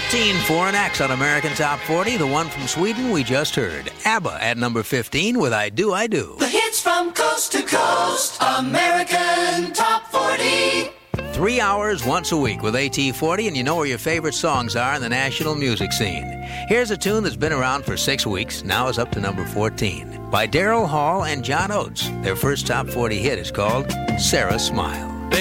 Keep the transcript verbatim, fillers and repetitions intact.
fourteen for an X on American Top forty. The one from Sweden we just heard. ABBA at number fifteen with I Do, I Do. The hits from coast to coast. American Top forty. Three hours once a week with A T forty, and you know where your favorite songs are in the national music scene. Here's a tune that's been around for six weeks, now is up to number fourteen. By Daryl Hall and John Oates. Their first top forty hit is called Sarah Smile.